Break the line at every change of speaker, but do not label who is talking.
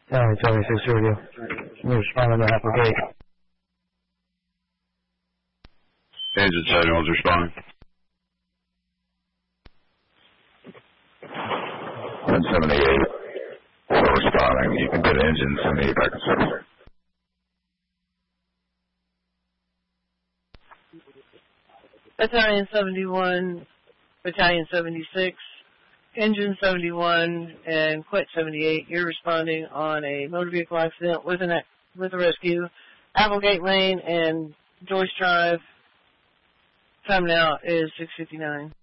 76 radio. You respond on the Applegate.
Engine 71's responding.
178. We're responding. You can get engine 78 back in service.
Battalion 71, Battalion 76, Engine 71, and Quet 78. You're responding on a motor vehicle accident with a rescue. Applegate Lane and Joyce Drive. Time now is 6:59.